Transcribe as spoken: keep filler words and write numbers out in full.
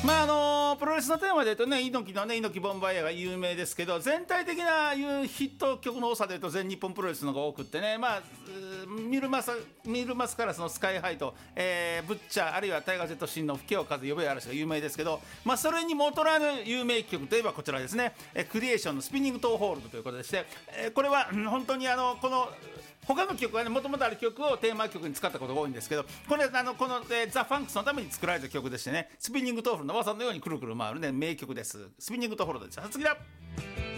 まああのプロレスのテーマで言うとね、猪木のね、猪木ボンバイアが有名ですけど、全体的ないうヒット曲の多さで言うと全日本プロレスの方が多くってね、まあミルマスミルマスカラスのスカイハイと、えー、ブッチャーあるいはタイガー・ジェット・シンの吹けを風呼べ嵐が有名ですけど、まあそれに劣らぬ有名曲といえばこちらですね、えクリエーションのスピニングトーホールドということでして、えー、これは本当にあのこの他の曲はね、もともとある曲をテーマ曲に使ったことが多いんですけど、これあのこの、えー、ザ・ファンクスのために作られた曲でしてね、スピニングトーフルの技のようにくるくる回るね名曲です。スピニングトーフルです。次だ。